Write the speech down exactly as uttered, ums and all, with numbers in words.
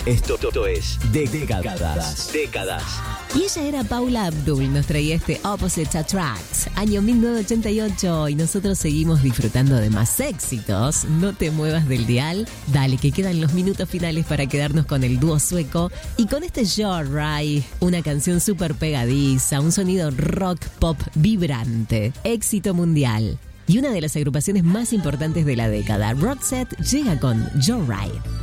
Esto, esto es Décadas. Décadas. Y ella era Paula Abdul, nos traía este Opposites Attract, año mil novecientos ochenta y ocho, y nosotros seguimos disfrutando de más éxitos. No te muevas del dial, dale que quedan los minutos finales para quedarnos con el dúo sueco y con este Joyride, una canción súper pegadiza, un sonido rock pop vibrante, éxito mundial y una de las agrupaciones más importantes de la década. Roxette llega con Joyride.